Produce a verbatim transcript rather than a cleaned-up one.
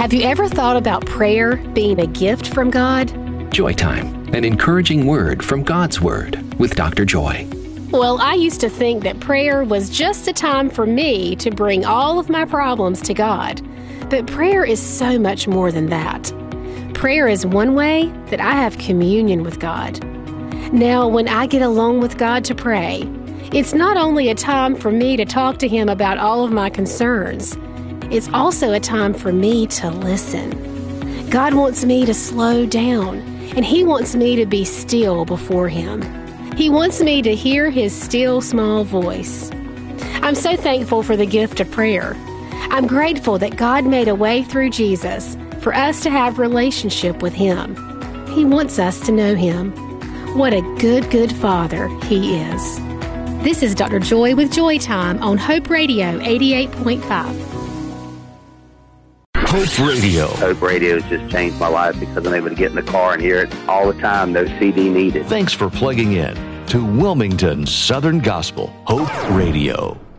Have you ever thought about prayer being a gift from God? Joy Time, an encouraging word from God's Word with Doctor Joy. Well, I used to think that prayer was just a time for me to bring all of my problems to God. But prayer is so much more than that. Prayer is one way that I have communion with God. Now, when I get alone with God to pray, it's not only a time for me to talk to Him about all of my concerns, it's also a time for me to listen. God wants me to slow down, and He wants me to be still before Him. He wants me to hear His still, small voice. I'm so thankful for the gift of prayer. I'm grateful that God made a way through Jesus for us to have relationship with Him. He wants us to know Him. What a good, good Father He is. This is Doctor Joy with Joy Time on Hope Radio eighty-eight point five. Hope Radio. Hope Radio has just changed my life because I'm able to get in the car and hear it all the time. No C D needed. Thanks for plugging in to Wilmington Southern Gospel Hope Radio.